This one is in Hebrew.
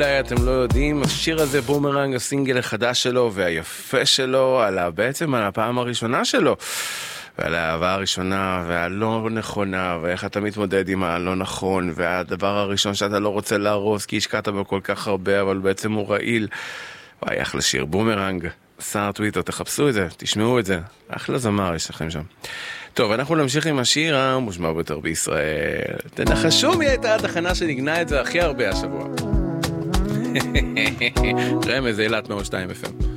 אתם לא יודעים, השיר הזה בומרנג, הסינגל החדש שלו והיפה שלו, בעצם על הפעם הראשונה שלו, ועל האהבה הראשונה והלא נכונה, ואיך אתה מתמודד עם הלא נכון, והדבר הראשון שאתה לא רוצה להרוס כי השקעת בו כל כך הרבה, אבל בעצם הוא רעיל. וואי, אחלה שיר, בומרנג, שר טוויטר, תחפשו את זה, תשמעו את זה, אחלה זמר יש לכם שם. טוב, אנחנו נמשיך עם השיר המושמע ביותר בישראל. תנחשו מי הייתה התחנה שנגנה את זה הכי הרבה השבוע. רמז, אילת 102 FM.